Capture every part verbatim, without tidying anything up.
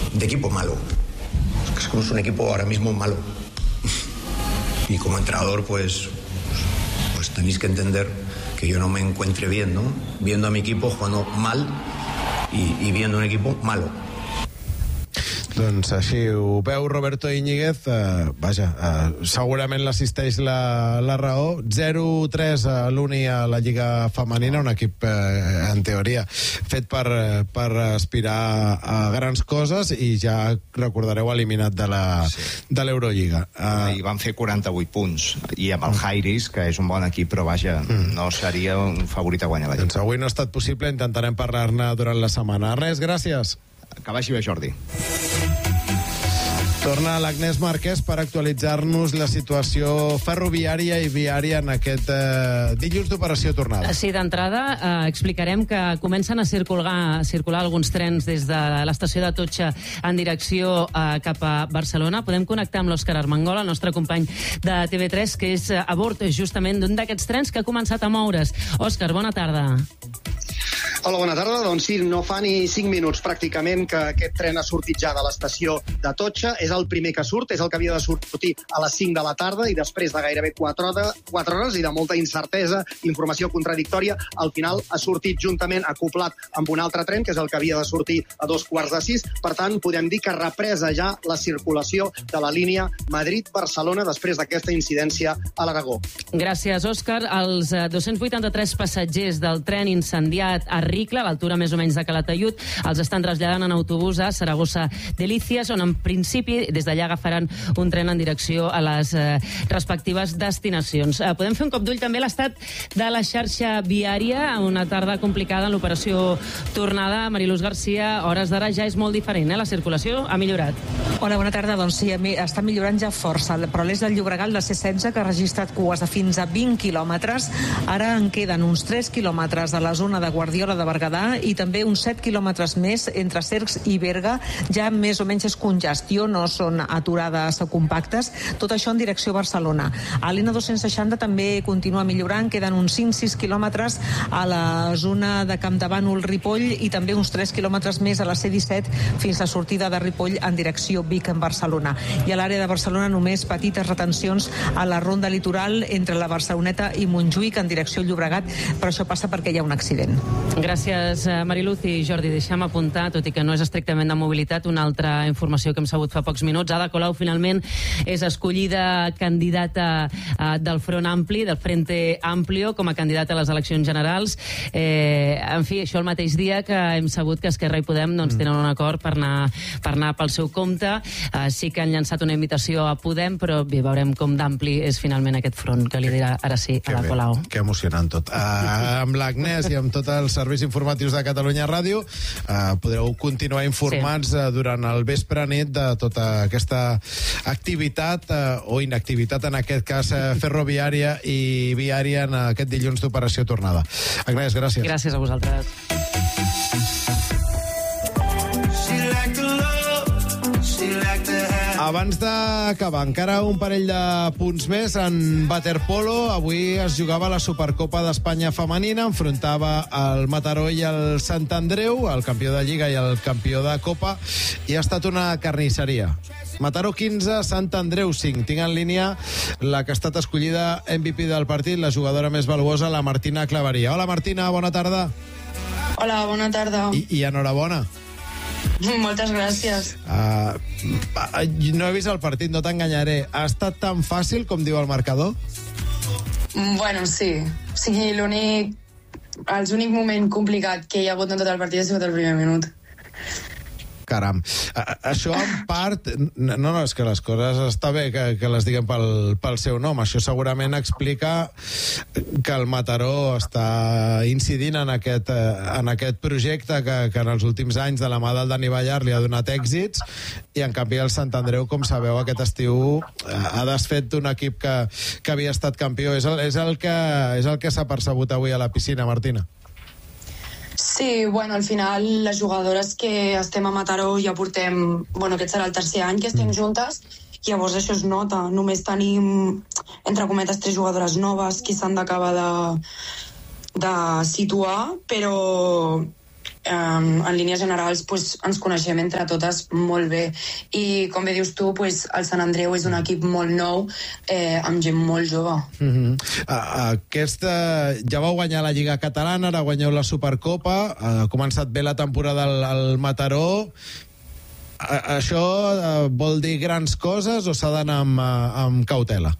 de equipo malo. Es que somos un equipo ahora mismo malo. Y como entrenador, pues, pues tenéis que entender que yo no me encuentre bien, ¿no? Viendo a mi equipo jugando mal y, y viendo un equipo malo. Doncs així ho veu Roberto Íñiguez. Uh, vaja, uh, segurament l'assisteix la, la raó. zero tres a l'Uni a la Lliga Femenina, un equip uh, en teoria fet per, per aspirar a grans coses, i ja recordareu eliminat de la sí. de l'Eurolliga. Uh, I van fer quaranta-vuit punts, i amb el Jairis, que és un bon equip, però vaja, mm. no seria un favorit a guanyar la Lliga. Doncs avui no ha estat possible, intentarem parlar-ne durant la setmana. Res, gràcies. Que vagi bé, Jordi. Torna l'Agnès Marquès per actualitzar-nos la situació ferroviària i viària en aquest eh, dilluns d'operació tornada. Sí, d'entrada eh, explicarem que comencen a circular, a circular alguns trens des de l'estació de Totxa en direcció eh, cap a Barcelona. Podem connectar amb l'Òscar Armengol, el nostre company de T V tres, que és a bord justament d'un d'aquests trens que ha començat a moure's. Òscar, bona tarda. Hola, bona tarda. Doncs sí, no fa ni cinc minuts pràcticament que aquest tren ha sortit ja de l'estació de Totxa. És el primer que surt, és el que havia de sortir a les cinc de la tarda, i després de gairebé quatre hores i de molta incertesa, informació contradictòria, al final ha sortit juntament acoplat amb un altre tren, que és el que havia de sortir a dos quarts de sis. Per tant, podem dir que represa ja la circulació de la línia Madrid-Barcelona després d'aquesta incidència a l'Aragó. Gràcies, Òscar. Els dos-cents vuitanta-tres passatgers del tren incendiat a Ricla, a l'altura més o menys de Calatayud, els estan traslladant en autobús a Saragossa Delicias, on en principi des d'allà agafaran un tren en direcció a les eh, respectives destinacions. Eh, podem fer un cop d'ull també a l'estat de la xarxa viària, una tarda complicada en l'operació tornada. Mariluz Garcia, hores d'ara ja és molt diferent, eh? La circulació ha millorat. Hola, bona tarda. Doncs sí, està millorant ja força, però l'eix del Llobregat, la C setze, que ha registrat cues de fins a vint quilòmetres, ara en queden uns tres quilòmetres a la zona de Guardiola de Berguedà i també uns set quilòmetres més entre Cercs i Berga. Ja més o menys és congestió, no són aturades compactes. Tot això en direcció a Barcelona. A l'E N dos-cents seixanta també continua millorant, queden uns cinc sis quilòmetres a la zona de Campdevànol-Ripoll i també uns tres quilòmetres més a la C disset fins a sortida de Ripoll en direcció Vic en Barcelona. I a l'àrea de Barcelona només petites retencions a la ronda litoral entre la Barceloneta i Montjuïc en direcció Llobregat, però això passa perquè hi ha un accident. Gràcies, Mariluz. I Jordi, deixa'm apuntar, tot i que no és estrictament de mobilitat, una altra informació que hem sabut fa pocs minuts. Ada Colau finalment és escollida candidata uh, del Front Ampli, del Frente Amplio, com a candidata a les eleccions generals. Eh, en fi, això el mateix dia que hem sabut que Esquerra i Podem doncs, tenen un acord per anar, per anar pel seu compte. Uh, sí que han llançat una invitació a Podem, però bé, veurem com d'ampli és finalment aquest front que li dirà ara sí a la Colau. Que emocionant tot. Uh, amb l'Agnès i amb tots els serveis informatius de Catalunya Ràdio uh, podreu continuar informats sí. uh, durant el vespre nit de tota aquesta activitat uh, o inactivitat, en aquest cas uh, ferroviària i viària, en aquest dilluns d'operació tornada. Agnès, gràcies. Gràcies a vosaltres. Abans d'acabar, encara un parell de punts més en waterpolo. Avui es jugava la Supercopa d'Espanya femenina, enfrontava el Mataró i el Sant Andreu, el campió de Lliga i el campió de Copa, i ha estat una carnisseria. Mataró quinze, Sant Andreu cinc. Tinc en línia la que ha estat escollida M V P del partit, la jugadora més valuosa, la Martina Claveria. Hola, Martina, bona tarda. Hola, bona tarda. I, i enhorabona. Moltes gràcies. Uh, no he vist el partit, no t'enganyaré. Ha estat tan fàcil com diu el marcador? Bueno, sí. O sigui, l'únic... l'únic moment complicat que hi ha hagut en tot el partit ha sigut el primer minut. Caram. A, això en part... No, no, és que les coses està bé que, que les diguem pel, pel seu nom. Això segurament explica que el Mataró està incidint en aquest, en aquest projecte que, que en els últims anys de la mà del Dani Ballar li ha donat èxits, i en canvi el Sant Andreu, com sabeu, aquest estiu ha desfet d'un equip que, que havia estat campió. És el, és el que, és el que s'ha percebut avui a la piscina, Martina. Sí, bueno, al final les jugadores que estem a Mataró ja portem, bueno, aquest serà el tercer any que estem mm. juntes, i llavors això es nota. Només tenim, entre cometes, tres jugadores noves que s'han d'acabar de, de situar, però Um, en línies generals pues, ens coneixem entre totes molt bé i com bé dius tu pues, el Sant Andreu és un equip molt nou eh, amb gent molt jove. Mm-hmm. Aquesta, ja vau guanyar la Lliga Catalana, ara guanyeu la Supercopa, ha començat bé la temporada al, al Mataró. A, això eh, vol dir grans coses o s'ha d'anar amb, amb cautela?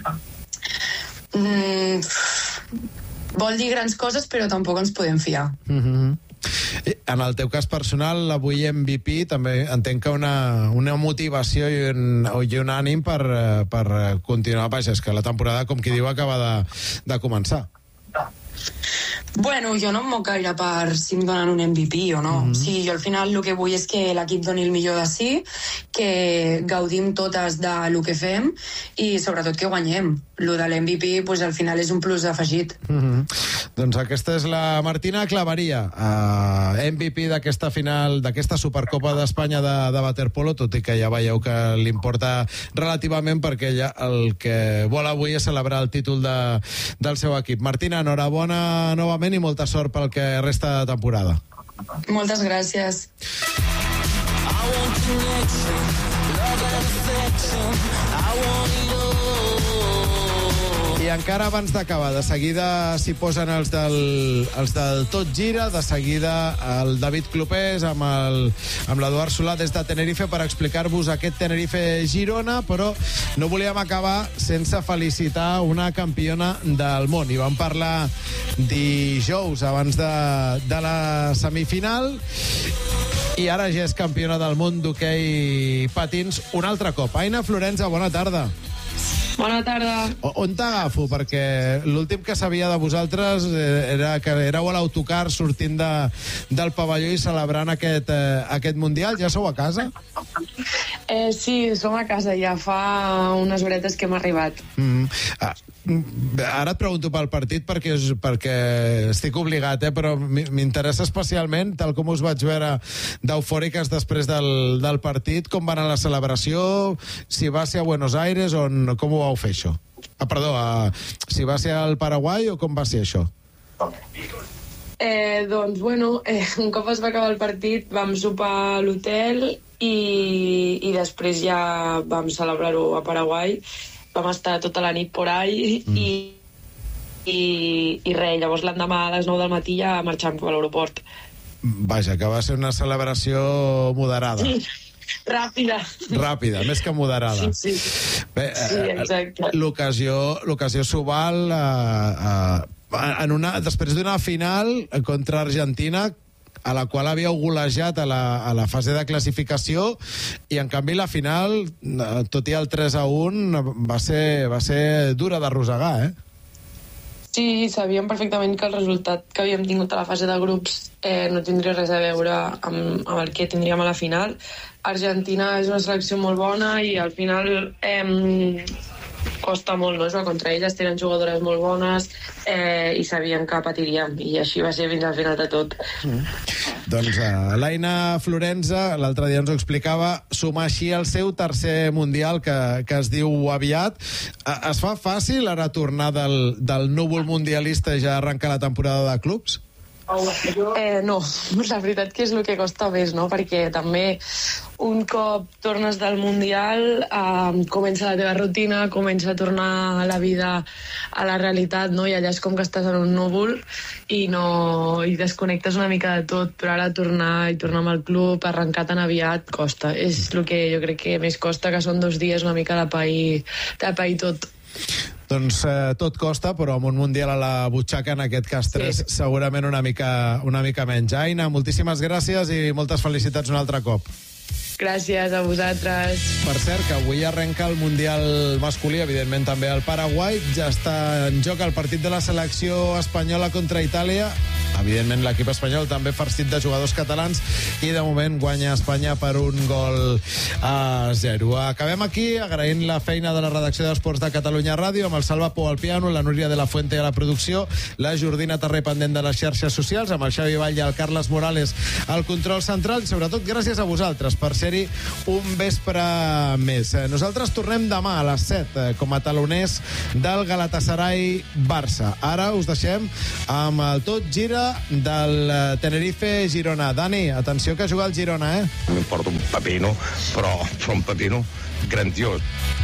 Mm, vol dir grans coses però tampoc ens podem fiar. Mm-hmm. En el teu cas personal, avui M V P, també entenc que una, una motivació i un, i un ànim per, per continuar. Vaja, és que la temporada, com qui diu, acaba de, de començar. Bueno, jo no em moc gaire per si em donen un M V P o no. Mm-hmm. Sí, jo al final el que vull és que l'equip doni el millor de si, que gaudim totes de lo que fem i sobretot que guanyem. Lo de l'M V P pues, al final és un plus afegit. Mm-hmm. Doncs aquesta és la Martina Claveria, uh, M V P d'aquesta final, d'aquesta Supercopa d'Espanya de, de waterpolo, tot i que ja veieu que li importa relativament perquè ella el que vol avui és celebrar el títol de, del seu equip. Martina, enhorabona novament i molta sort pel que resta de temporada. Moltes gràcies. I encara abans d'acabar, de seguida s'hi posen els del, els del Tot Gira, de seguida el David Clopés amb el, amb l'Eduard Solà des de Tenerife per explicar-vos aquest Tenerife-Girona, però no volíem acabar sense felicitar una campiona del món. I vam parlar dijous abans de, de la semifinal i ara ja és campiona del món d'hoquei patins un altre cop. Aina Florenza, bona tarda. Bona tarda. O, on t'agafo? Perquè l'últim que sabia de vosaltres era que éreu a l'autocar sortint de, del pavelló i celebrant aquest, eh, aquest Mundial. Ja sou a casa? Eh, sí, som a casa. Ja fa unes horetes que hem arribat. Mm. Ah, ara et pregunto pel partit perquè, perquè estic obligat, eh, però m'interessa especialment, tal com us vaig veure d'eufòriques després del, del partit, com va anar la celebració, si va ser a Buenos Aires o com ho vau fer això? Ah, perdó, a, si va ser al Paraguai o com va ser això? Eh, doncs, bueno, eh, un cop es va acabar el partit vam sopar a l'hotel i, i després ja vam celebrar-ho a Paraguai. Vam estar tota la nit por ahí mm. i, i, i res, llavors l'endemà a les nou del matí ja marxam cap a l'aeroport. Vaja, que va ser una celebració moderada. Sí. Ràpida. Ràpida, més que moderada. Sí, sí. Bé, sí, exacte. L'ocasió, l'ocasió s'ho val eh, eh, en una, després d'una final contra Argentina a la qual havíeu golejat a la, a la fase de classificació i en canvi la final, tot i el tres a un, va ser, va ser dura d'arrossegar, eh? Sí, sabíem perfectament que el resultat que havíem tingut a la fase de grups eh, no tindria res a veure amb, amb el que tindríem a la final. Argentina és una selecció molt bona i al final eh, costa molt, no? Jugar contra elles, tenen jugadores molt bones eh, i sabíem que patiríem i així va ser fins al final de tot. Mm. Doncs uh, l'Aina Florenza l'altre dia ens ho explicava, sumar així el seu tercer mundial que, que es diu aviat. Uh, es fa fàcil ara tornar del, del núvol mundialista i ja arrencar la temporada de clubs? Eh, no, la veritat que és el que costa més, no? Perquè també un cop tornes del Mundial eh, comença la teva rutina, comença a tornar a la vida, a la realitat, no? I allà és com que estàs en un núvol i, no, i desconnectes una mica de tot, però ara tornar i tornar amb el club, arrencar tan aviat, costa. És el que jo crec que més costa, que són dos dies una mica de pair, de pair tot. Doncs eh, tot costa, però amb un Mundial a la butxaca, en aquest cas tres, sí. Segurament una mica, una mica menys. Aina, moltíssimes gràcies i moltes felicitats un altre cop. Gràcies a vosaltres. Per cert, que avui arrenca el Mundial masculí, evidentment també al Paraguai. Ja està en joc el partit de la selecció espanyola contra Itàlia. Evidentment l'equip espanyol també farcit de jugadors catalans i de moment guanya Espanya per un gol a zero. Acabem aquí agraint la feina de la redacció d'Esports de Catalunya Ràdio amb el Salva Pou al piano, la Núria de la Fuente a la producció, la Jordina Terrer pendent de les xarxes socials, amb el Xavi Vall i el Carles Morales al control central i sobretot gràcies a vosaltres per ser-hi un vespre més. Nosaltres tornem demà a les set com a taloners del Galatasaray Barça. Ara us deixem amb el Tot Gira del Tenerife-Girona. Dani, atenció que juga el Girona, eh? M'importa un pepino, però, però un pepino grandiós.